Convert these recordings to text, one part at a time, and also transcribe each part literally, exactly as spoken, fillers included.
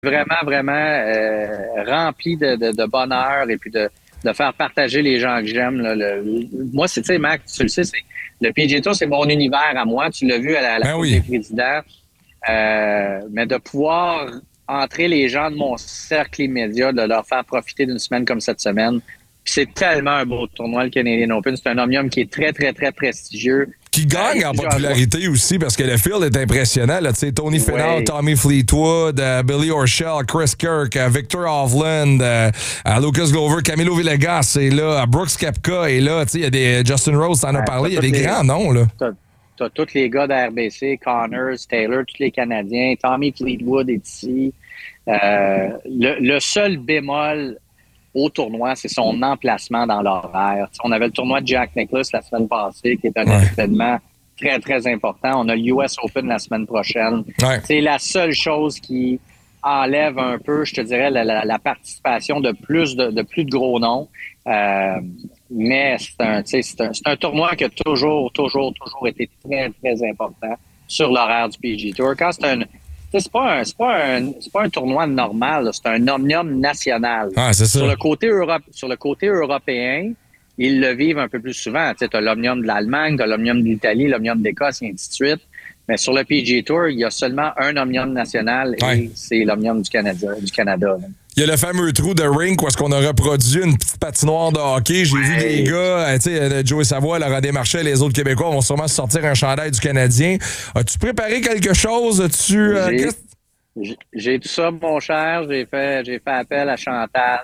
vraiment, vraiment euh, rempli de, de, de bonheur et puis de, de faire partager les gens que j'aime. Là, le, le, moi, c'est, tu sais, Max, tu le sais, c'est, le P G A Tour, c'est mon univers à moi. Tu l'as vu à la, à la Ben Coupe oui. des présidents. Euh, mais de pouvoir entrer les gens de mon cercle immédiat, de leur faire profiter d'une semaine comme cette semaine. Puis c'est tellement un beau tournoi, le Canadian Open. C'est un omnium qui est très, très, très prestigieux. Qui gagne euh, en popularité aussi parce que le field est impressionnant. Là, Tony Finau, ouais. Tommy Fleetwood, uh, Billy Horschel, Chris Kirk, uh, Victor Hovland, uh, Lucas Glover, Camilo Villegas est là, uh, Brooks Koepka est là. Il y a des Justin Rose, t'en as Ouais, parlé, il y a des les, grands noms. Là. T'as, t'as tous les gars de R B C, Connors, Taylor, tous les Canadiens. Tommy Fleetwood est ici. Euh, le, le seul bémol au tournoi, c'est son emplacement dans l'horaire. T'sais, on avait le tournoi de Jack Nicklaus la semaine passée, qui est un ouais. événement très, très important. On a le U S Open la semaine prochaine. Ouais. C'est la seule chose qui enlève un peu, je te dirais, la, la, la participation de plus de, de plus de gros noms. Euh, mais c'est un, c'est, un, c'est un tournoi qui a toujours, toujours, toujours été très, très important sur l'horaire du P G A Tour. Quand c'est un C'est pas, un, c'est, pas un, c'est pas un tournoi normal, là. C'est un omnium national. Ah, c'est ça. Sur le côté Europe, sur le côté européen, ils le vivent un peu plus souvent. Tu as l'omnium de l'Allemagne, tu as l'omnium de l'Italie, l'omnium d'Écosse, et ainsi de suite. Mais sur le P G A Tour, il y a seulement un omnium national et ouais. c'est l'omnium du Canada. Du Canada là. Il y a le fameux trou de rink où est-ce qu'on a reproduit une petite patinoire de hockey. J'ai ouais. vu des gars, tu sais, Joey Savoie, Laurent Desmarchais, les autres Québécois vont sûrement se sortir un chandail du Canadien. As-tu préparé quelque chose? As-tu, euh, j'ai, j'ai, j'ai tout ça, mon cher. J'ai fait, j'ai fait appel à Chantal.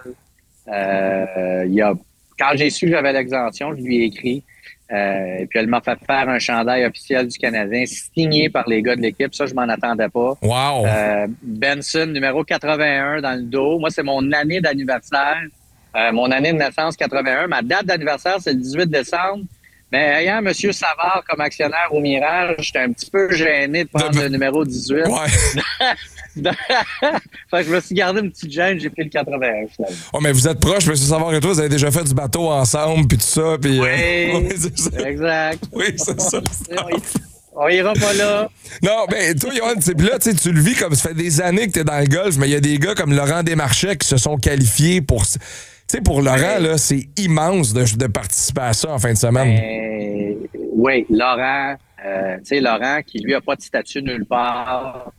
Euh, il y a, quand j'ai su que j'avais l'exemption, je lui ai écrit. Euh, et puis elle m'a fait faire un chandail officiel du Canadien signé par les gars de l'équipe. Ça, je m'en attendais pas. Wow! Euh, Benson, numéro quatre-vingt-un dans le dos. Moi, c'est mon année d'anniversaire. Euh, mon année de naissance, quatre-vingt-un. Ma date d'anniversaire, c'est le dixhuit décembre. Mais ayant M. Savard comme actionnaire au Mirage, j'étais un petit peu gêné de prendre de... le numéro dix-huit. Ouais. Fait que je me suis gardé une petite gêne, j'ai pris le quatre-vingt-un. Finalement. Oh, mais vous êtes proches, M. Savard et toi, vous avez déjà fait du bateau ensemble, puis tout ça. Puis, oui, euh... oui c'est ça. Exact. Oui, c'est ça. On ira pas là. Non, ben toi, Yoann, là, tu le vis comme ça fait des années que tu es dans le golf, mais il y a des gars comme Laurent Desmarchais qui se sont qualifiés pour... Tu sais, pour Laurent, ouais. là, c'est immense de, de participer à ça en fin de semaine. Ben, oui, Laurent, euh, tu sais, Laurent qui, lui, n'a pas de statut nulle part.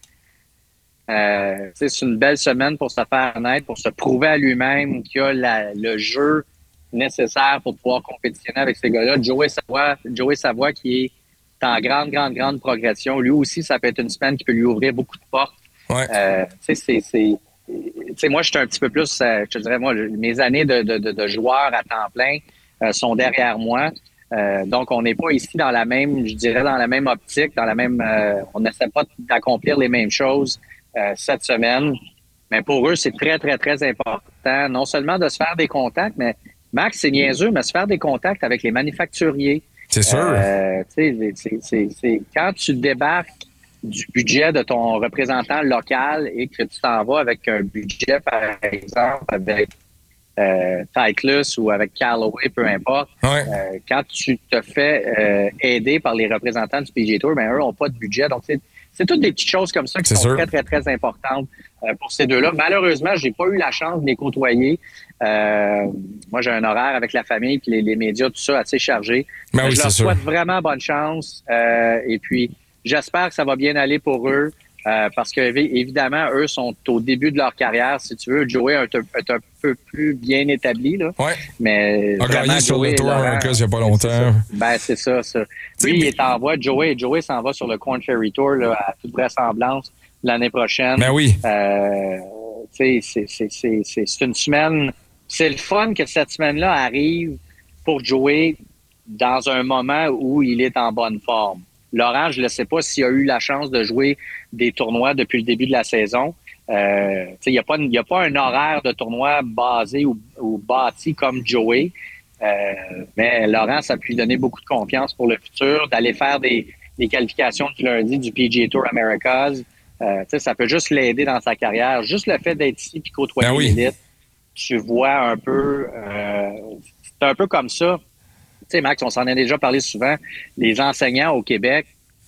Euh, c'est une belle semaine pour se faire connaître, pour se prouver à lui-même qu'il a la, le jeu nécessaire pour pouvoir compétitionner avec ces gars-là. Joey Savoie, Joey Savoie qui est en grande, grande, grande progression. Lui aussi, ça peut être une semaine qui peut lui ouvrir beaucoup de portes. Ouais. Euh, tu sais, c'est... c'est Tu sais, moi, je suis un petit peu plus, euh, je te dirais, moi, mes années de, de, de, de joueur à temps plein euh, sont derrière moi. Euh, donc, on n'est pas ici dans la même, je dirais, dans la même optique, dans la même, euh, on n'essaie pas d'accomplir les mêmes choses euh, cette semaine. Mais pour eux, c'est très, très, très important, non seulement de se faire des contacts, mais Max, c'est niaiseux, mais se faire des contacts avec les manufacturiers. C'est sûr. Euh, tu sais, c'est, c'est, c'est, quand tu débarques du budget de ton représentant local et que tu t'en vas avec un budget, par exemple, avec euh, Titleist ou avec Callaway, peu importe, ouais. euh, quand tu te fais euh, aider par les représentants du P G A Tour, ben eux n'ont pas de budget. Donc, c'est, c'est toutes des petites choses comme ça qui c'est sont sûr. très, très, très importantes euh, pour ces deux-là. Malheureusement, j'ai pas eu la chance de les côtoyer. Euh, moi, j'ai un horaire avec la famille puis les, les médias, tout ça, assez chargé. Ben oui, je leur c'est souhaite sûr. vraiment bonne chance. Euh, et puis, j'espère que ça va bien aller pour eux euh, parce que, évidemment, eux sont au début de leur carrière. Si tu veux, Joey est un, est un peu plus bien établi. Là. Ouais. Mais a gagné sur le tour un cas il n'y a pas longtemps. C'est ben, c'est ça, ça. Lui, il est en voie. Joey, Joey s'en va sur le Corn Ferry Tour là, à toute vraisemblance l'année prochaine. Ben oui. Euh, c'est, c'est, c'est, c'est, c'est une semaine... C'est le fun que cette semaine-là arrive pour Joey dans un moment où il est en bonne forme. Laurent, je ne sais pas s'il a eu la chance de jouer des tournois depuis le début de la saison. Euh, il n'y a, a pas un horaire de tournoi basé ou, ou bâti comme Joey. Euh, mais Laurent, ça peut lui donner beaucoup de confiance pour le futur, d'aller faire des, des qualifications du lundi du P G A Tour Americas. Euh, ça peut juste l'aider dans sa carrière. Juste le fait d'être ici et côtoyer ben oui. l'élite, tu vois un peu... Euh, c'est un peu comme ça. Tu sais, Max, on s'en a déjà parlé souvent. Les enseignants au Québec,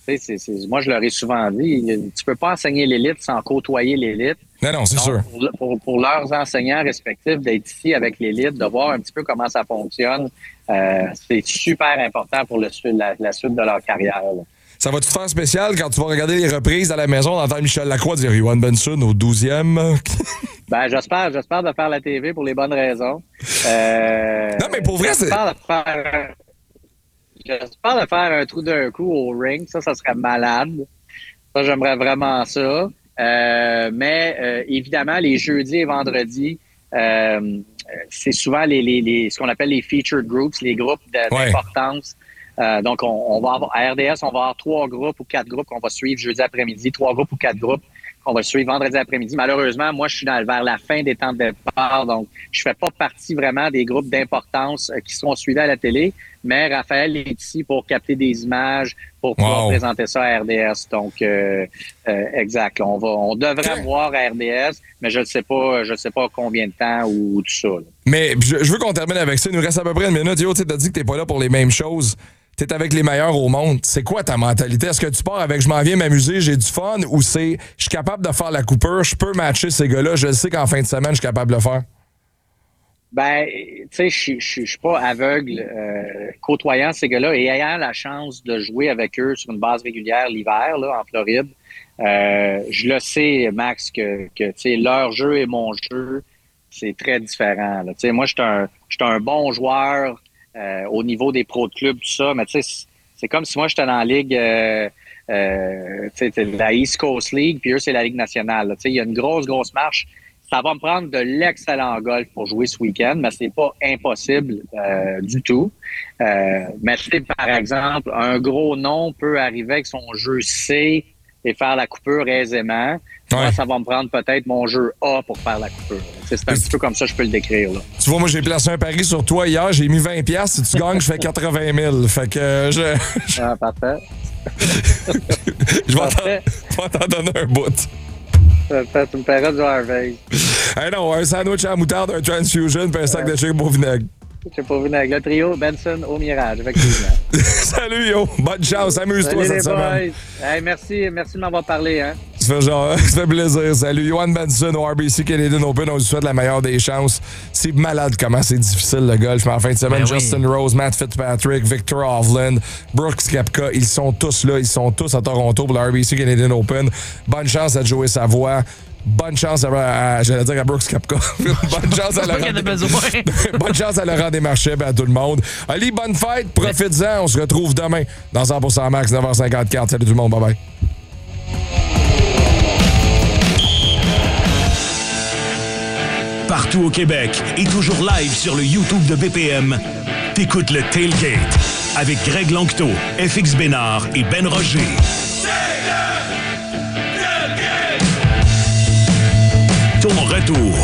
C'est, c'est, moi, je leur ai souvent dit, tu peux pas enseigner l'élite sans côtoyer l'élite. Non, non, c'est Donc, sûr. Pour, pour, pour leurs enseignants respectifs, d'être ici avec l'élite, de voir un petit peu comment ça fonctionne, euh, c'est super important pour le, la, la suite de leur carrière. Là. Ça va te faire spécial quand tu vas regarder les reprises à la maison, d'entendre Michel Lacroix dire Yoann Benson au douzième. Ben, j'espère, j'espère de faire la T V pour les bonnes raisons. Euh, non, mais pour vrai, j'espère c'est... De faire, j'espère de faire un trou d'un coup au ring. Ça, ça serait malade. Ça, j'aimerais vraiment ça. Euh, mais euh, évidemment, les jeudis et vendredis, euh, c'est souvent les, les, les, ce qu'on appelle les featured groups, les groupes de, ouais. d'importance. Euh, donc, on, on va avoir, à R D S, on va avoir trois groupes ou quatre groupes qu'on va suivre jeudi après-midi, trois groupes ou quatre groupes qu'on va suivre vendredi après-midi. Malheureusement, moi, je suis dans, vers la fin des temps de départ, donc je fais pas partie vraiment des groupes d'importance euh, qui sont suivis à la télé, mais Raphaël est ici pour capter des images, pour pouvoir wow. présenter ça à R D S. Donc, euh, euh, exact. Là, on va, on devrait voir à R D S, mais je ne sais pas, je sais pas combien de temps ou, ou tout ça. Là. Mais je, je veux qu'on termine avec ça. Il nous reste à peu près une minute. Yo, tu as dit que t'es pas là pour les mêmes choses. T'es avec les meilleurs au monde. C'est quoi ta mentalité? Est-ce que tu pars avec « je m'en viens m'amuser, j'ai du fun » ou c'est « je suis capable de faire la coupure, je peux matcher ces gars-là, je le sais qu'en fin de semaine, je suis capable de le faire ». Ben, tu sais, je je suis pas aveugle euh, côtoyant ces gars-là et ayant la chance de jouer avec eux sur une base régulière l'hiver, là, en Floride. Euh, je le sais, Max, que, que tu sais, leur jeu et mon jeu, c'est très différent. Tu sais, moi, je suis un, je suis un bon joueur euh, au niveau des pros de club, tout ça, mais tu sais, c'est comme si moi, j'étais dans la ligue, euh, euh, tu sais, la East Coast League, puis eux, c'est la Ligue nationale. Tu sais, il y a une grosse, grosse marche. Ça va me prendre de l'excellent golf pour jouer ce week-end, mais c'est pas impossible euh, du tout. Euh, mais tu sais, par exemple, un gros nom peut arriver avec son jeu C et faire la coupure aisément. Ouais. Moi, ça va me prendre peut-être mon jeu A pour faire la coupure. C'est, c'est un petit peu comme ça que je peux le décrire. Là. Tu vois, moi, j'ai placé un pari sur toi hier. J'ai mis vingt dollars. Si tu gagnes, je fais quatre-vingt mille. Fait que euh, je... Ah, parfait. je vais t'en, t'en donner un bout. Tu me paieras du Harvey. Hey non, un sandwich à la moutarde, un transfusion puis un sac ouais. de chicken au vinaigre. Chicken au vinaigre. Le trio Benson au Mirage, effectivement. Salut, yo. Bonne chance. Amuse-toi Salut, cette semaine. Hey, merci, merci de m'avoir parlé. Hein. Ça fait, genre, ça fait plaisir. Salut, Yoann Benson au R B C Canadian Open. On lui souhaite la meilleure des chances. C'est malade comment c'est difficile le golf. Mais en fin de semaine, ben Justin oui. Rose, Matt Fitzpatrick, Victor Hovland, Brooks Koepka, ils sont tous là. Ils sont tous à Toronto pour le R B C Canadian Open. Bonne chance à Joey Savoie. Bonne chance à, à j'allais dire à Brooks Koepka. Bonne chance à Laurent. Des... bonne chance à Laurent Desmarchais et à tout le monde. Ali, bonne fête, profites-en. On se retrouve demain dans cent pour cent Max, neuf heures cinquante-quatre. Salut tout le monde, bye bye. Partout au Québec et toujours live sur le YouTube de B P M, t'écoutes le Tailgate avec Greg Lanctot, F X Bénard et Ben Roger. Ton retour